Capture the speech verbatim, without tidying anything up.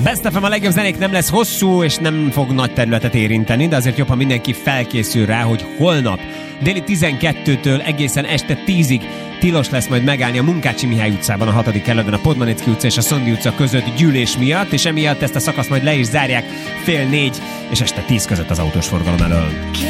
Best ef em, a legjobb zenék nem lesz hosszú, és nem fog nagy területet érinteni, de azért jobb, ha mindenki felkészül rá, hogy holnap déli tizenkettőtől egészen este tízig tilos lesz majd megállni a Munkácsi Mihály utcában, a hatodik kerületben, a Podmanicki utca és a Szondi utca között gyűlés miatt, és emiatt ezt a szakaszt majd le is zárják fél négy és este tíz között az autós forgalom elől.